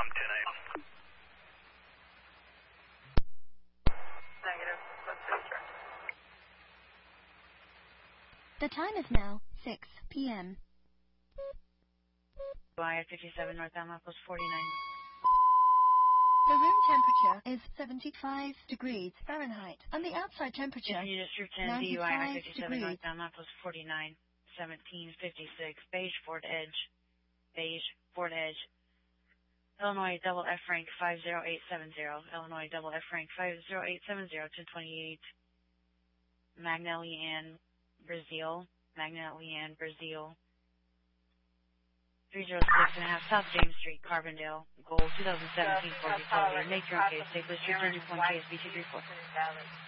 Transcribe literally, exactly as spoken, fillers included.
I'm ten eight. Negative. Let's return. The time is now six p m Wire fifty-seven North Outpost forty-nine. The room temperature is seventy-five degrees Fahrenheit, and the outside temperature You just returned D U I ninety-five fifty-seven degrees. North Outpost forty-nine, seventeen fifty-six, Beige Ford Edge, Beige Ford Edge, Illinois double F rank five zero eight seven zero, Illinois double F rank five zero eight seven zero, ten twenty-eight, Magna Leanne, Brazil, Magna Leanne, Brazil, three zero six and a half South James Street, Carbondale, Gold, two thousand seventeen forty-four. Make your own case. Take list, return to point case, B two three four.